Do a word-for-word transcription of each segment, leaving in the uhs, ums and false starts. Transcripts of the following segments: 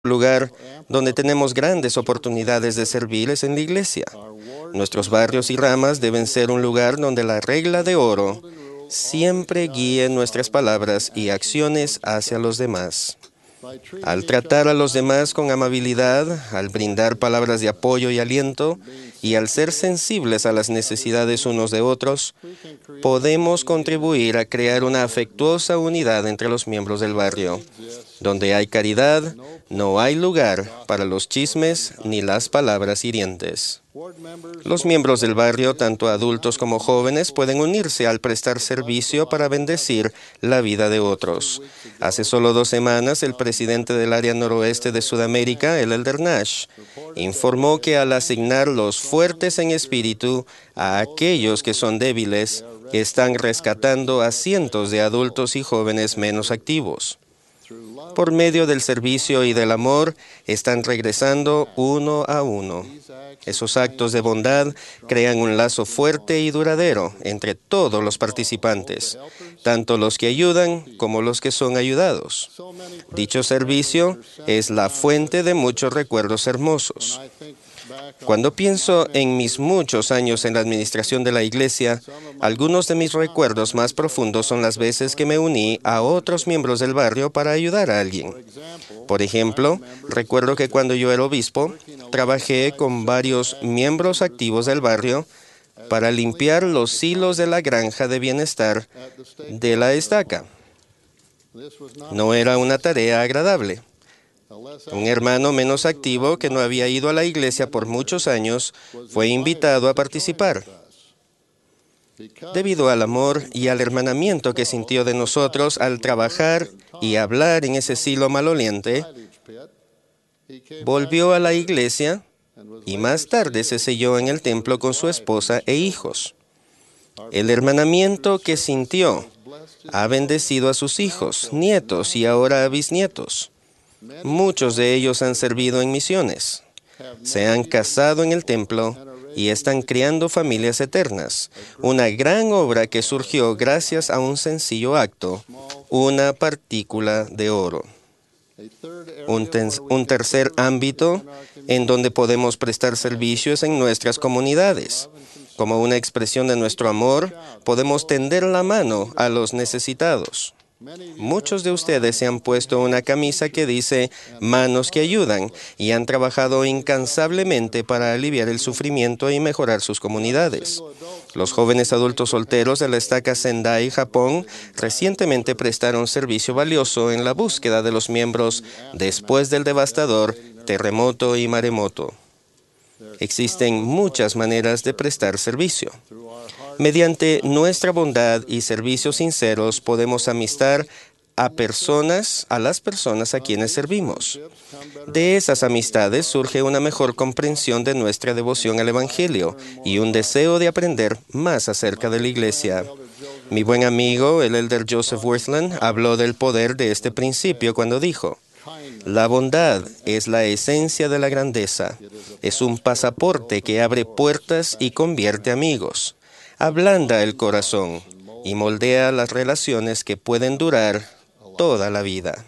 lugar donde tenemos grandes oportunidades de servir es en la iglesia. Nuestros barrios y ramas deben ser un lugar donde la regla de oro siempre guíe nuestras palabras y acciones hacia los demás. Al tratar a los demás con amabilidad, al brindar palabras de apoyo y aliento, y al ser sensibles a las necesidades unos de otros, podemos contribuir a crear una afectuosa unidad entre los miembros del barrio. Donde hay caridad, no hay lugar para los chismes ni las palabras hirientes. Los miembros del barrio, tanto adultos como jóvenes, pueden unirse al prestar servicio para bendecir la vida de otros. Hace solo dos semanas, el presidente del área noroeste de Sudamérica, el Elder Nash, informó que al asignar los fuertes en espíritu a aquellos que son débiles, están rescatando a cientos de adultos y jóvenes menos activos. Por medio del servicio y del amor, están regresando uno a uno. Esos actos de bondad crean un lazo fuerte y duradero entre todos los participantes, tanto los que ayudan como los que son ayudados. Dicho servicio es la fuente de muchos recuerdos hermosos. Cuando pienso en mis muchos años en la administración de la iglesia, algunos de mis recuerdos más profundos son las veces que me uní a otros miembros del barrio para ayudar a alguien. Por ejemplo, recuerdo que cuando yo era obispo, trabajé con varios miembros activos del barrio para limpiar los silos de la granja de bienestar de la estaca. No era una tarea agradable. Un hermano menos activo que no había ido a la iglesia por muchos años fue invitado a participar. Debido al amor y al hermanamiento que sintió de nosotros al trabajar y hablar en ese silo maloliente, volvió a la iglesia y más tarde se selló en el templo con su esposa e hijos. El hermanamiento que sintió ha bendecido a sus hijos, nietos y ahora a bisnietos. Muchos de ellos han servido en misiones, se han casado en el templo y están criando familias eternas. Una gran obra que surgió gracias a un sencillo acto, una partícula de oro. Un, un tercer ámbito en donde podemos prestar servicios en nuestras comunidades. Como una expresión de nuestro amor, podemos tender la mano a los necesitados. Muchos de ustedes se han puesto una camisa que dice «Manos que ayudan» y han trabajado incansablemente para aliviar el sufrimiento y mejorar sus comunidades. Los jóvenes adultos solteros de la estaca Sendai, Japón, recientemente prestaron servicio valioso en la búsqueda de los miembros después del devastador terremoto y maremoto. Existen muchas maneras de prestar servicio. Mediante nuestra bondad y servicios sinceros podemos amistar a personas, a las personas a quienes servimos. De esas amistades surge una mejor comprensión de nuestra devoción al Evangelio y un deseo de aprender más acerca de la iglesia. Mi buen amigo, el Elder Joseph Wirthlin, habló del poder de este principio cuando dijo: la bondad es la esencia de la grandeza. Es un pasaporte que abre puertas y convierte amigos. Ablanda el corazón y moldea las relaciones que pueden durar toda la vida.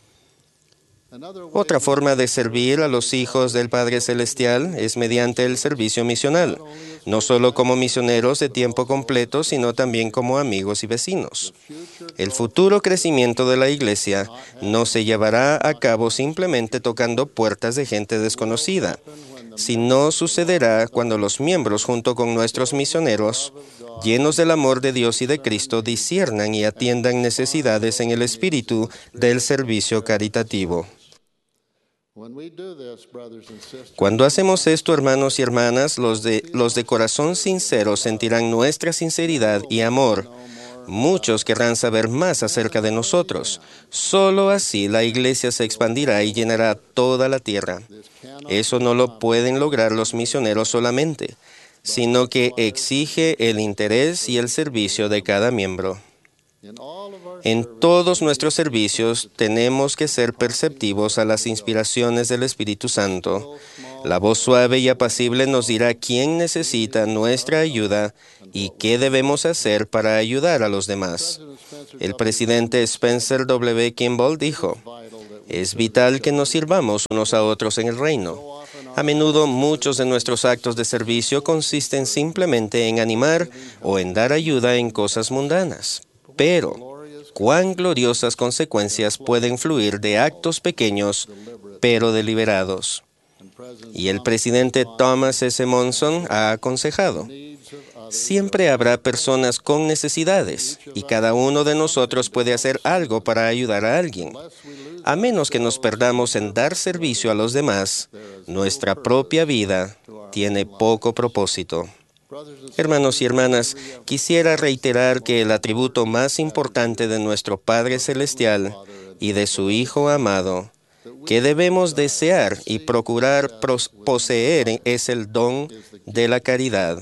Otra forma de servir a los hijos del Padre Celestial es mediante el servicio misional, no solo como misioneros de tiempo completo, sino también como amigos y vecinos. El futuro crecimiento de la iglesia no se llevará a cabo simplemente tocando puertas de gente desconocida, sino sucederá cuando los miembros, junto con nuestros misioneros, llenos del amor de Dios y de Cristo, disciernan y atiendan necesidades en el espíritu del servicio caritativo. Cuando hacemos esto, hermanos y hermanas, los de, los de corazón sincero sentirán nuestra sinceridad y amor. Muchos querrán saber más acerca de nosotros. Solo así la iglesia se expandirá y llenará toda la tierra. Eso no lo pueden lograr los misioneros solamente, sino que exige el interés y el servicio de cada miembro. En todos nuestros servicios tenemos que ser perceptivos a las inspiraciones del Espíritu Santo. La voz suave y apacible nos dirá quién necesita nuestra ayuda y qué debemos hacer para ayudar a los demás. El presidente Spencer W. Kimball dijo: Es vital que nos sirvamos unos a otros en el reino. A menudo muchos de nuestros actos de servicio consisten simplemente en animar o en dar ayuda en cosas mundanas. Pero, cuán gloriosas consecuencias pueden fluir de actos pequeños, pero deliberados. Y el presidente Thomas S. Monson ha aconsejado: siempre habrá personas con necesidades y cada uno de nosotros puede hacer algo para ayudar a alguien. A menos que nos perdamos en dar servicio a los demás, nuestra propia vida tiene poco propósito. Hermanos y hermanas, quisiera reiterar que el atributo más importante de nuestro Padre Celestial y de su Hijo amado, que debemos desear y procurar poseer, es el don de la caridad,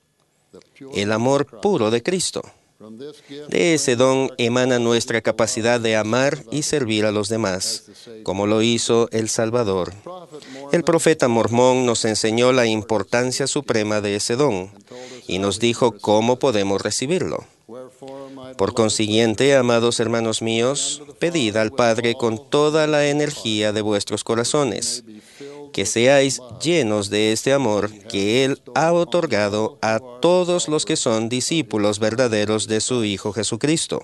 el amor puro de Cristo. De ese don emana nuestra capacidad de amar y servir a los demás, como lo hizo el Salvador. El profeta Mormón nos enseñó la importancia suprema de ese don y nos dijo cómo podemos recibirlo. Por consiguiente, amados hermanos míos, pedid al Padre con toda la energía de vuestros corazones, que seáis llenos de este amor que Él ha otorgado a todos los que son discípulos verdaderos de su Hijo Jesucristo,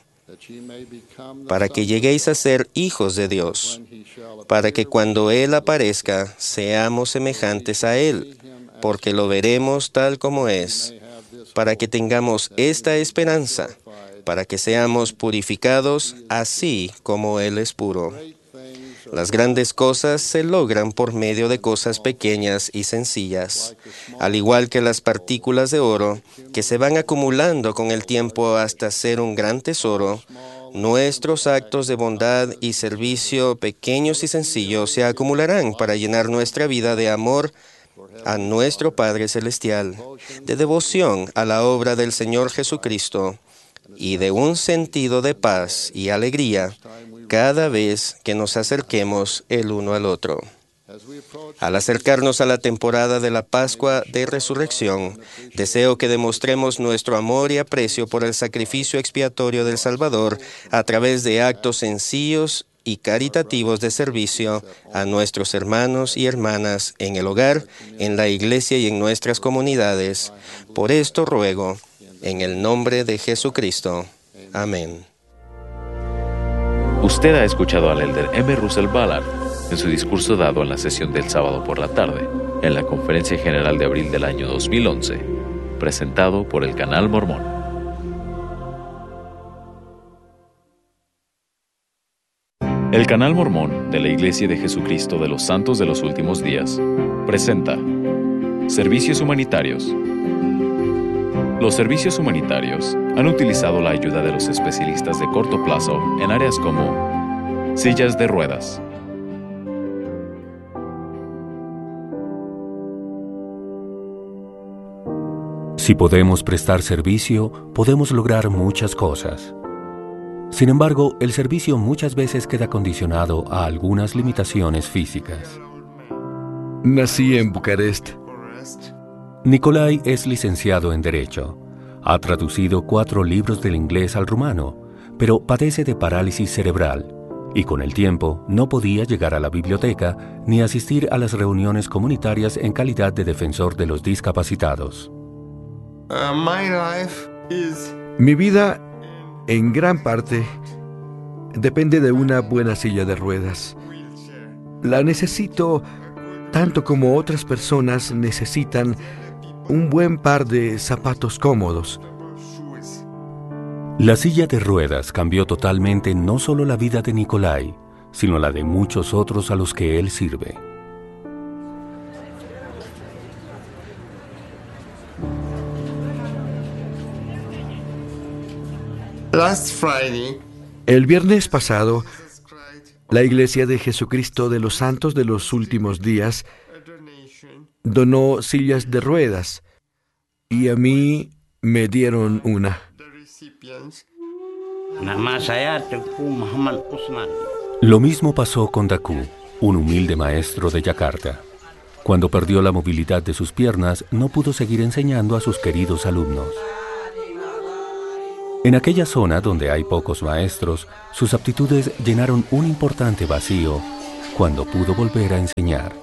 para que lleguéis a ser hijos de Dios, para que cuando Él aparezca seamos semejantes a Él, porque lo veremos tal como es, para que tengamos esta esperanza, para que seamos purificados así como Él es puro. Las grandes cosas se logran por medio de cosas pequeñas y sencillas, al igual que las partículas de oro que se van acumulando con el tiempo hasta ser un gran tesoro. Nuestros actos de bondad y servicio pequeños y sencillos se acumularán para llenar nuestra vida de amor a nuestro Padre Celestial, de devoción a la obra del Señor Jesucristo y de un sentido de paz y alegría cada vez que nos acerquemos el uno al otro. Al acercarnos a la temporada de la Pascua de Resurrección, deseo que demostremos nuestro amor y aprecio por el sacrificio expiatorio del Salvador a través de actos sencillos y caritativos de servicio a nuestros hermanos y hermanas en el hogar, en la iglesia y en nuestras comunidades. Por esto ruego, en el nombre de Jesucristo. Amén. Usted ha escuchado al elder M. Russell Ballard en su discurso dado en la sesión del sábado por la tarde, en la Conferencia General de abril del año dos mil once, presentado por el Canal Mormón. El Canal Mormón de la Iglesia de Jesucristo de los Santos de los Últimos Días presenta Servicios Humanitarios. Los servicios humanitarios han utilizado la ayuda de los especialistas de corto plazo en áreas como sillas de ruedas, si podemos prestar servicio, podemos lograr muchas cosas. Sin embargo, el servicio muchas veces queda condicionado a algunas limitaciones físicas. Nací en Bucarest. Nikolai es licenciado en Derecho. Ha traducido cuatro libros del inglés al rumano, pero padece de parálisis cerebral y con el tiempo no podía llegar a la biblioteca ni asistir a las reuniones comunitarias en calidad de defensor de los discapacitados. Uh, my life is... Mi vida, en gran parte, depende de una buena silla de ruedas. La necesito tanto como otras personas necesitan un buen par de zapatos cómodos. La silla de ruedas cambió totalmente no solo la vida de Nikolai, sino la de muchos otros a los que él sirve. Last Friday, el viernes pasado, la Iglesia de Jesucristo de los Santos de los Últimos Días donó sillas de ruedas y a mí me dieron una. Lo mismo pasó con Daku, un humilde maestro de Yakarta. Cuando perdió la movilidad de sus piernas, no pudo seguir enseñando a sus queridos alumnos. En aquella zona donde hay pocos maestros, sus aptitudes llenaron un importante vacío cuando pudo volver a enseñar.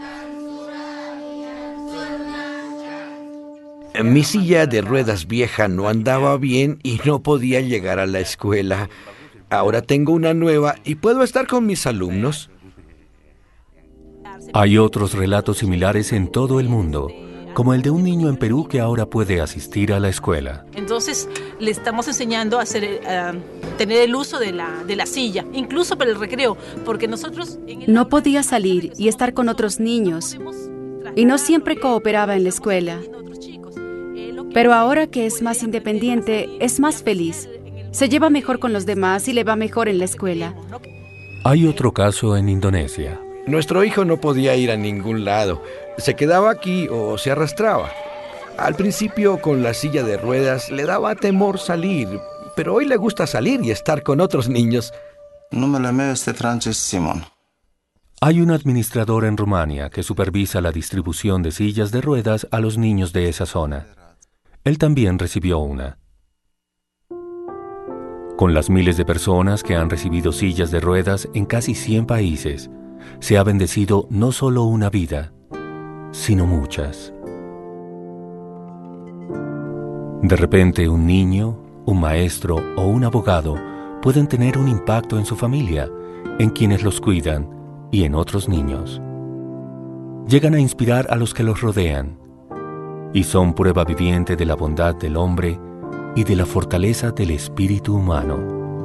Mi silla de ruedas vieja no andaba bien y no podía llegar a la escuela. Ahora tengo una nueva y puedo estar con mis alumnos. Hay otros relatos similares en todo el mundo, como el de un niño en Perú que ahora puede asistir a la escuela. Entonces le estamos enseñando a hacer, uh, tener el uso de la, de la silla, incluso para el recreo, porque nosotros... En el no podía salir y estar con otros niños, y no siempre cooperaba en la escuela. Pero ahora que es más independiente, es más feliz. Se lleva mejor con los demás y le va mejor en la escuela. Hay otro caso en Indonesia. Nuestro hijo no podía ir a ningún lado. Se quedaba aquí o se arrastraba. Al principio, con la silla de ruedas, le daba temor salir, pero hoy le gusta salir y estar con otros niños. Numele meu este Francis Simon. Hay un administrador en Rumania que supervisa la distribución de sillas de ruedas a los niños de esa zona. Él también recibió una. Con las miles de personas que han recibido sillas de ruedas en casi cien países, se ha bendecido no solo una vida, sino muchas. De repente, un niño, un maestro o un abogado pueden tener un impacto en su familia, en quienes los cuidan y en otros niños. Llegan a inspirar a los que los rodean y son prueba viviente de la bondad del hombre y de la fortaleza del espíritu humano.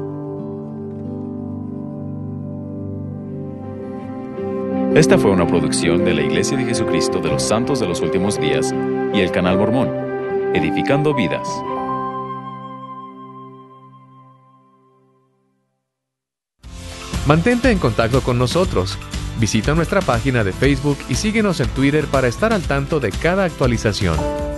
Esta fue una producción de la Iglesia de Jesucristo de los Santos de los Últimos Días y el Canal Mormón, edificando vidas. Mantente en contacto con nosotros. Visita nuestra página de Facebook y síguenos en Twitter para estar al tanto de cada actualización.